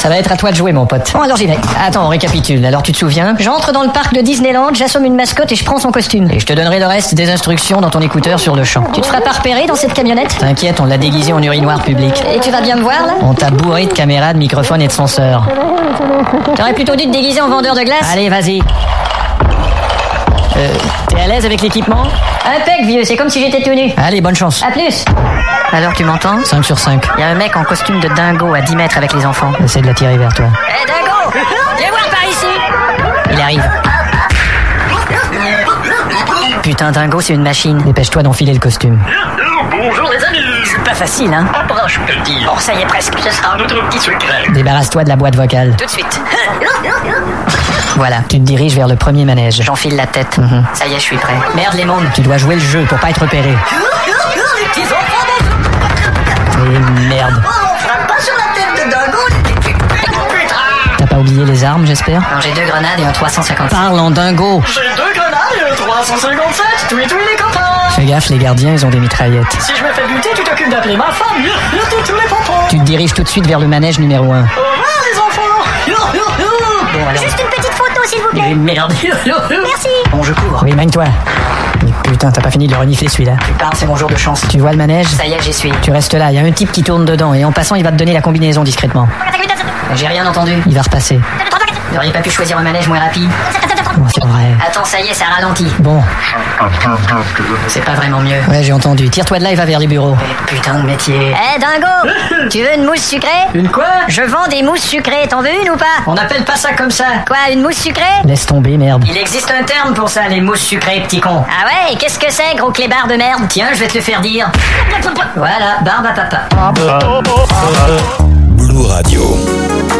Ça va être à toi de jouer, mon pote. Bon, alors j'y vais. Attends, on récapitule. Alors tu te souviens? J'entre dans le parc de Disneyland, j'assomme une mascotte et je prends son costume. Et je te donnerai le reste des instructions dans ton écouteur sur le champ. Tu te feras pas repérer dans cette camionnette? T'inquiète, on l'a déguisé en urinoir public. Et tu vas bien me voir, là? On t'a bourré de caméras, de microphones et de senseurs. T'aurais plutôt dû te déguiser en vendeur de glace. Allez, vas-y. T'es à l'aise avec l'équipement? Impec, vieux, c'est comme si j'étais tout nu. Allez, bonne chance. À plus. Alors, tu m'entends? 5 sur 5. Il y a un mec en costume de dingo à 10 mètres avec les enfants. Essaie de l'attirer vers toi. Hé, dingo! Viens voir par ici! Il arrive. Putain, dingo, c'est une machine. Dépêche-toi d'enfiler le costume. Bonjour les amis. C'est pas facile, hein? Approche, petit. Bon, ça y est, presque. Ce sera notre petit secret. Débarrasse-toi de la boîte vocale. Tout de suite. Voilà, tu te diriges vers le premier manège. J'enfile la tête. Ça y est, je suis prêt. Merde, les mondes, tu dois jouer le jeu pour pas être repéré. Les petits enfants. Et merde. Oh, on frappe pas sur la tête de dingo. Putain. T'as pas oublié les armes, j'espère? Non, j'ai 2 grenades et un 350. Parle en dingo. J'ai 2 grenades et un 357. Tous les copains. Fais gaffe, les gardiens, ils ont des mitraillettes. Si je me fais buter, tu t'occupes d'appeler ma femme. Tous les pompons. Tu te diriges tout de suite vers le manège numéro 1. Au revoir les enfants. Bon, alors... Juste une petite photo, s'il vous plaît. Mais merde. Merci. Bon, je cours. Oui, mène-toi. Mais putain, t'as pas fini de le renifler, celui-là. Tu parles, c'est mon jour de chance. Tu vois le manège? Ça y est, j'y suis. Tu restes là, il y a un type qui tourne dedans, et en passant, il va te donner la combinaison discrètement. J'ai rien entendu. Il va repasser. Vous n'auriez pas pu choisir un manège moins rapide? Bon, c'est vrai. Attends, ça y est, ça ralentit. Bon, C'est pas vraiment mieux. ouais, j'ai entendu. Tire-toi de là et va vers les bureaux. Putain de métier. Eh, dingo, tu veux une mousse sucrée? Une quoi? Je vends des mousses sucrées, t'en veux une ou pas? On n'appelle pas ça comme ça. Quoi, une mousse sucrée? Laisse tomber, merde. Il existe un terme pour ça, les mousses sucrées, petit con. Ah ouais, qu'est-ce que c'est, gros clébard de merde? Tiens, je vais te le faire dire. Voilà, barbe à papa. Blue Radio.